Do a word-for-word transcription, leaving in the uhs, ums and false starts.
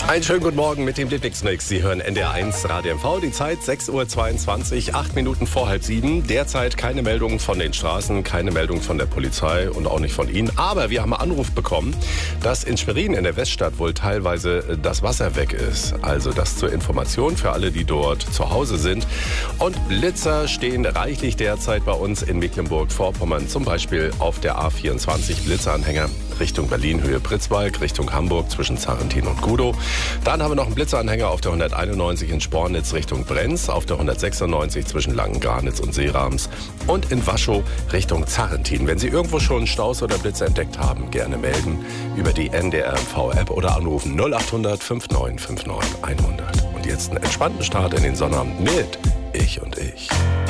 Einen schönen guten Morgen mit dem Litwix-Mix. Sie hören N D R eins Radio M V. Die Zeit sechs Uhr zweiundzwanzig, acht Minuten vor halb sieben. Derzeit keine Meldung von den Straßen, keine Meldung von der Polizei und auch nicht von Ihnen. Aber wir haben einen Anruf bekommen, dass in Schwerin in der Weststadt wohl teilweise das Wasser weg ist. Also das zur Information für alle, die dort zu Hause sind. Und Blitzer stehen reichlich derzeit bei uns in Mecklenburg-Vorpommern. Zum Beispiel auf der A vierundzwanzig Blitzeranhänger Richtung Berlin, Höhe Pritzwalk, Richtung Hamburg zwischen Zarrentin und Gudow. Dann haben wir noch einen Blitzeranhänger auf der hunderteinundneunzig in Spornitz Richtung Brenz, auf der hundertsechsundneunzig zwischen Langengarnitz und Seerams und in Waschow Richtung Zarrentin. Wenn Sie irgendwo schon einen Staus oder Blitzer entdeckt haben, gerne melden über die N D R M V-App oder anrufen null acht hundert neunundfünfzig neunundfünfzig hundert. Und jetzt einen entspannten Start in den Sonnabend mit Ich und Ich.